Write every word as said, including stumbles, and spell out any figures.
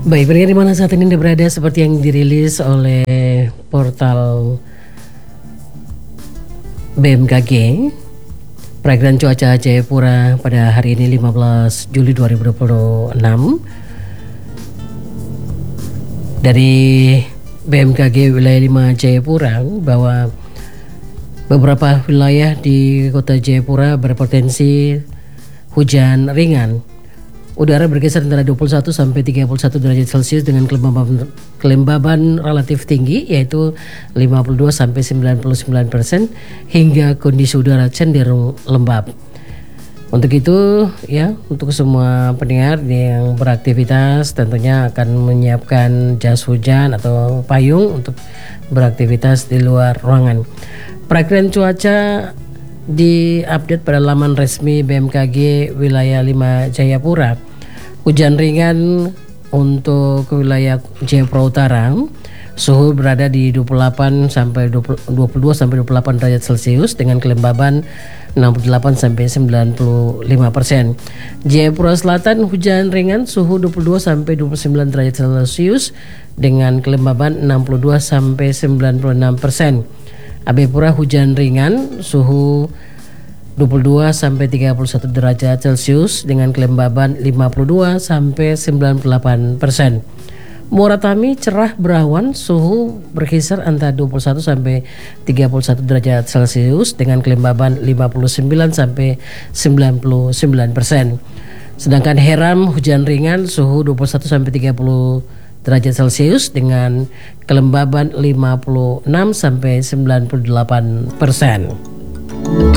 Baik, pendengar di mana saat ini Anda berada, seperti yang dirilis oleh portal B M K G, perakiraan cuaca Jayapura pada hari ini lima belas Juli dua ribu dua puluh enam dari B M K G wilayah lima Jayapura bahwa beberapa wilayah di kota Jayapura berpotensi hujan ringan. Udara bergeser antara dua puluh satu sampai tiga puluh satu derajat Celcius dengan kelembaban, kelembaban relatif tinggi yaitu lima puluh dua sampai sembilan puluh sembilan persen hingga kondisi udara cenderung lembab. Untuk itu ya, untuk semua pendengar yang beraktivitas tentunya akan menyiapkan jas hujan atau payung untuk beraktivitas di luar ruangan. Perakiraan cuaca diupdate pada laman resmi B M K G wilayah lima Jayapura. Hujan ringan untuk wilayah Jayapura Utara, suhu berada di dua puluh delapan sampai dua puluh dua sampai dua puluh delapan derajat Celcius dengan kelembaban enam puluh delapan sampai sembilan puluh lima persen. Jayapura Selatan hujan ringan, suhu dua puluh dua sampai dua puluh sembilan derajat Celcius dengan kelembaban enam puluh dua sampai sembilan puluh enam persen. Abepura hujan ringan, suhu dua puluh dua sampai tiga puluh satu derajat Celcius dengan kelembaban lima puluh dua sampai sembilan puluh delapan persen. Muratami cerah berawan, suhu berkisar antara dua puluh satu sampai tiga puluh satu derajat Celcius dengan kelembaban lima puluh sembilan sampai sembilan puluh sembilan persen. Sedangkan Heram hujan ringan, suhu dua puluh satu sampai tiga puluh derajat Celcius dengan kelembaban lima puluh enam sampai sembilan puluh delapan persen.